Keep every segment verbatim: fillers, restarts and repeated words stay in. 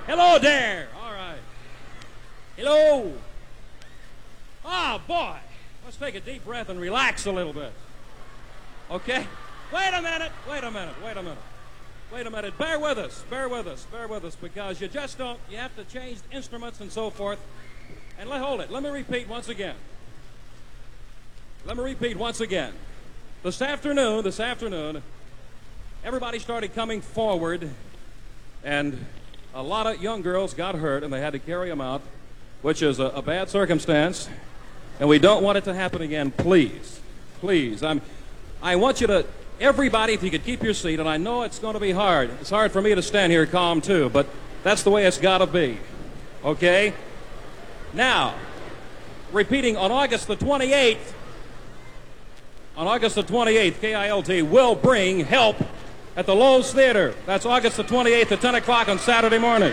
Hello there. All right. Hello. Oh, boy. Let's take a deep breath and relax a little bit. Okay? Wait a minute. Wait a minute. Wait a minute. Wait a minute. Bear with us. Bear with us. Bear with us, because you just don't, you have to change instruments and so forth. And let, hold it. Let me repeat once again. Let me repeat once again. This afternoon, this afternoon, everybody started coming forward, and a lot of young girls got hurt, and they had to carry them out, which is a, a bad circumstance, and we don't want it to happen again. Please, please. I'm, I want you to, everybody, if you could keep your seat, and I know it's going to be hard. It's hard for me to stand here calm, too, but that's the way it's got to be. Okay? Now, repeating, on August the twenty-eighth, on August the twenty-eighth, K I L T will bring help at the Lowe's Theater. That's August the twenty-eighth at ten o'clock on Saturday morning.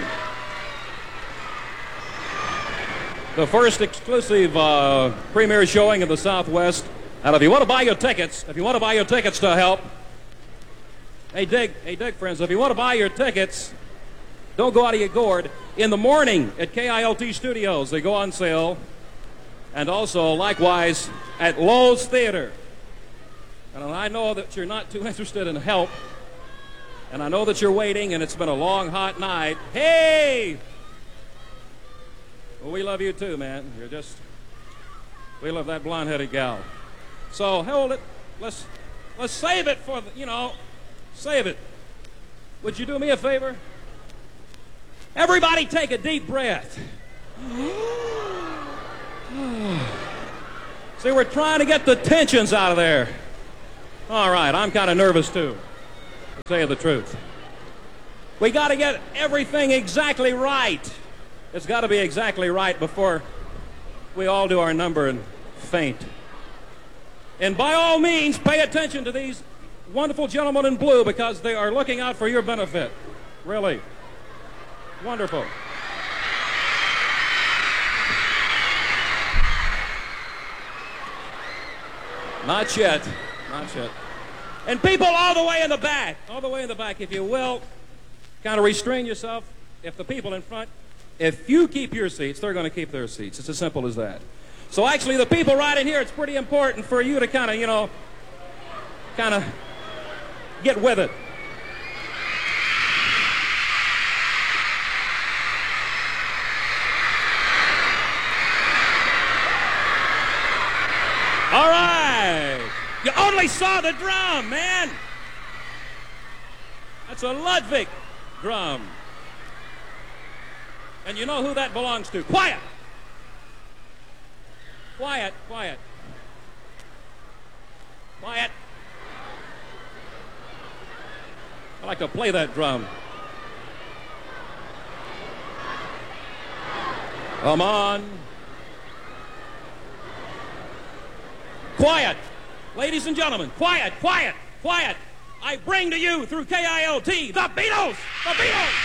The first exclusive uh, premiere showing in the Southwest. And if you want to buy your tickets, if you want to buy your tickets to help, hey, dig, hey, dig, friends, if you want to buy your tickets, don't go out of your gourd. In the morning at K I L T Studios, they go on sale. And also, likewise, at Lowe's Theater. And I know that you're not too interested in help. And I know that you're waiting, and it's been a long, hot night. Hey! Well, we love you too, man. You're just, we love that blonde-headed gal. So, hold it. Let's, let's save it for the, you know, save it. Would you do me a favor? Everybody take a deep breath. See, we're trying to get the tensions out of there. All right, I'm kind of nervous too, to tell you the truth. We got to get everything exactly right. It's got to be exactly right before we all do our number and faint. And by all means, pay attention to these wonderful gentlemen in blue, because they are looking out for your benefit. Really. Wonderful. Not yet. Not yet. And people all the way in the back, all the way in the back, if you will, kind of restrain yourself. If the people in front, if you keep your seats, they're going to keep their seats. It's as simple as that. So actually, the people right in here, it's pretty important for you to kind of, you know, kind of get with it. All right. You only saw the drum, man. That's a Ludwig drum. And you know who that belongs to. Quiet. Quiet, quiet. Quiet. I like to play that drum. Come on. Quiet. Ladies and gentlemen, quiet, quiet, quiet. I bring to you through K I L T the Beatles. The Beatles.